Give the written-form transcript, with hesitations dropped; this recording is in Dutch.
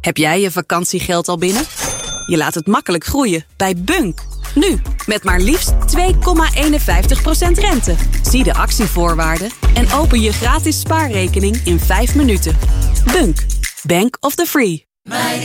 Heb jij je vakantiegeld al binnen? Je laat het makkelijk groeien bij Bunk. Nu, met maar liefst 2,51% rente. Zie de actievoorwaarden en open je gratis spaarrekening in 5 minuten. Bunk. Bank of the Free.